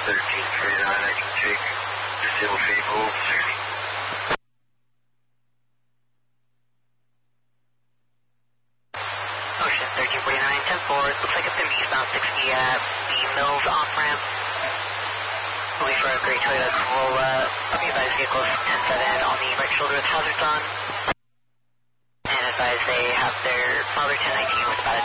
1339, I can take Brazil Fable 30. Ocean 1349, 10-4, looks like it's going to be eastbound 60 at the Mills off-ramp. Moving for a gray Toyota Corolla, be advised vehicles 10-7 on the right shoulder with hazards on. And advised they have their father 1019 with about a